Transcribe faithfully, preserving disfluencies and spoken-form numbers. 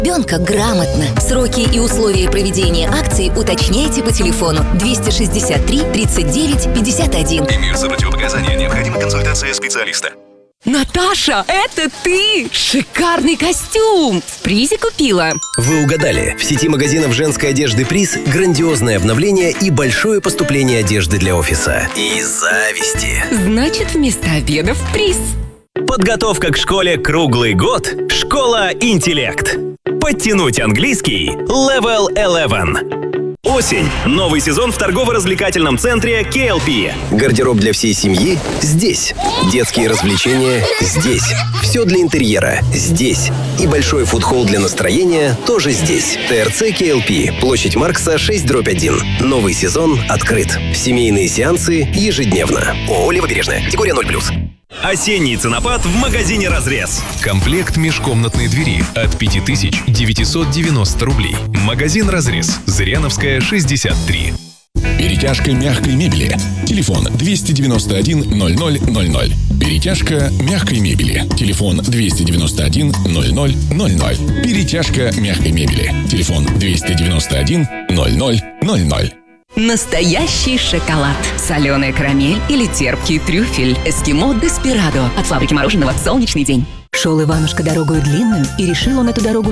Ребенка грамотно. Сроки и условия проведения акции уточняйте по телефону двести шестьдесят три тридцать девять пятьдесят один. Имеются противопоказания. Необходима консультация специалиста. Наташа, это ты! Шикарный костюм! В призе купила. Вы угадали. В сети магазинов женской одежды «Приз» грандиозное обновление и большое поступление одежды для офиса. И зависти. Значит, вместо обеда в приз. Подготовка к школе круглый год. Школа «Интеллект». Подтянуть английский Level одиннадцать. Осень. Новый сезон в торгово-развлекательном центре кей эл пи. Гардероб для всей семьи здесь. Детские развлечения здесь. Все для интерьера здесь. И большой фудхолл для настроения тоже здесь. ТРЦ кей эл пи. Площадь Маркса шесть дробь один. Новый сезон открыт. Семейные сеансы ежедневно. ООО «Левобережная». Категория ноль плюс. Осенний ценопад в магазине «Разрез». Комплект межкомнатной двери от пять тысяч девятьсот девяносто рублей. Магазин «Разрез». Зыряновская, шестьдесят три. Перетяжка мягкой мебели. Телефон двести девяносто один ноль ноль ноль ноль. Перетяжка мягкой мебели. Телефон двести девяносто один ноль ноль ноль ноль. Перетяжка мягкой мебели. Телефон двести девяносто один ноль ноль ноль ноль. Настоящий шоколад. Соленая карамель или терпкий трюфель. Эскимо Деспирадо. От фабрики мороженого «Солнечный день». Шел Иванушка дорогою длинную, и решил он эту дорогу